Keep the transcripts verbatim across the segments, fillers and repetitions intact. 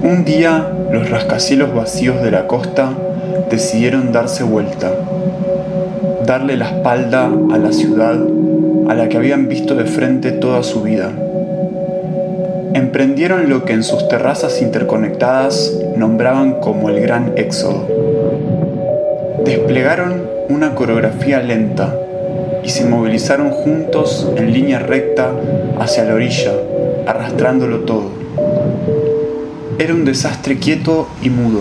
Un día, los rascacielos vacíos de la costa decidieron darse vuelta, darle la espalda a la ciudad a la que habían visto de frente toda su vida. Emprendieron lo que en sus terrazas interconectadas nombraban como el Gran Éxodo. Desplegaron una coreografía lenta y se movilizaron juntos en línea recta hacia la orilla, arrastrándolo todo. Era un desastre quieto y mudo,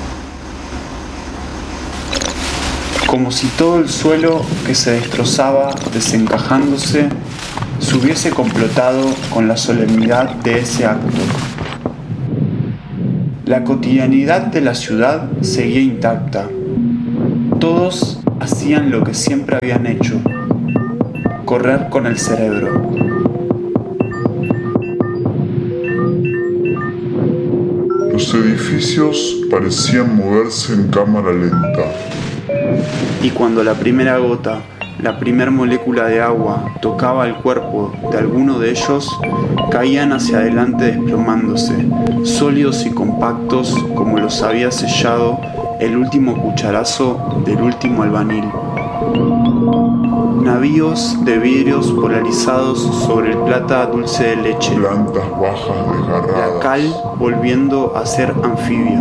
como si todo el suelo que se destrozaba desencajándose se hubiese complotado con la solemnidad de ese acto. La cotidianidad de la ciudad seguía intacta. Todos hacían lo que siempre habían hecho: correr con el cerebro. Los edificios parecían moverse en cámara lenta. Y cuando la primera gota, la primera molécula de agua tocaba el cuerpo de alguno de ellos, caían hacia adelante desplomándose, sólidos y compactos como los había sellado el último cucharazo del último albañil. Navíos de vidrios polarizados sobre el plata dulce de leche. Plantas bajas desgarradas. La cal volviendo a ser anfibia.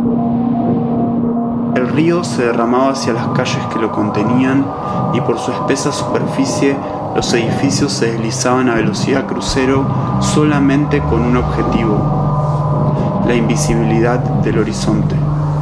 El río se derramaba hacia las calles que lo contenían y por su espesa superficie los edificios se deslizaban a velocidad crucero solamente con un objetivo: la invisibilidad del horizonte.